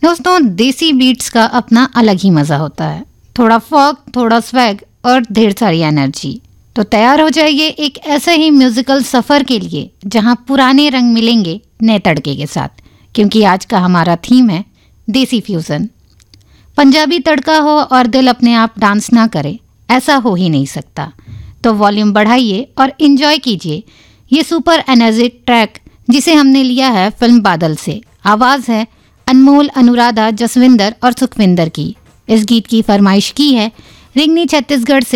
दोस्तों, देसी बीट्स का अपना अलग ही मज़ा होता है। थोड़ा फॉक, थोड़ा स्वैग और ढेर सारी एनर्जी। तो तैयार हो जाइए एक ऐसे ही म्यूजिकल सफ़र के लिए जहां पुराने रंग मिलेंगे नए तड़के के साथ, क्योंकि आज का हमारा थीम है देसी फ्यूज़न। पंजाबी तड़का हो और दिल अपने आप डांस ना करे, ऐसा हो ही नहीं सकता। तो वॉल्यूम बढ़ाइए और इन्जॉय कीजिए ये सुपर एनर्जिक ट्रैक जिसे हमने लिया है फिल्म बादल से। आवाज़ है अनमोल, अनुराधा, जसविंदर और सुखविंदर की। इस गीत की फरमाइश की है रिंगनी छत्तीसगढ़ से